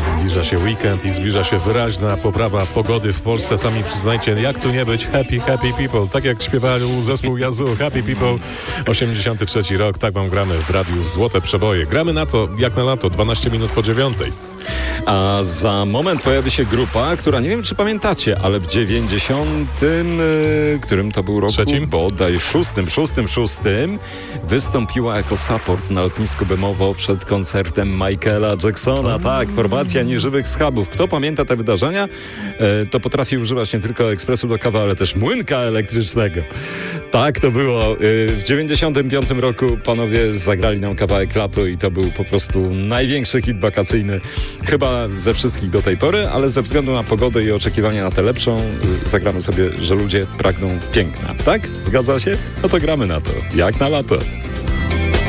Zbliża się weekend i zbliża się wyraźna poprawa pogody w Polsce. Sami przyznajcie, jak tu nie być happy people. Tak jak śpiewał zespół Yazoo, Happy People. 83 rok, tak wam gramy w radiu Złote Przeboje. Gramy na to, jak na lato, 12 minut po 9. A za moment pojawi się grupa, która nie wiem, czy pamiętacie, ale w 90, którym to był roku? Trzecim? Bodaj szóstym, wystąpiła jako support na lotnisku Bemowo przed koncertem Michaela Jacksona. Tak, formacja nieżywych schabów. Kto pamięta te wydarzenia, to potrafi używać nie tylko ekspresu do kawy, ale też młynka elektrycznego. Tak to było. W 95 roku panowie zagrali nam kawałek Lato i to był po prostu największy hit wakacyjny chyba ze wszystkich do tej pory, ale ze względu na pogodę i oczekiwania na tę lepszą zagramy sobie, że ludzie pragną piękna. Tak? Zgadza się? No to gramy na to. Jak na lato.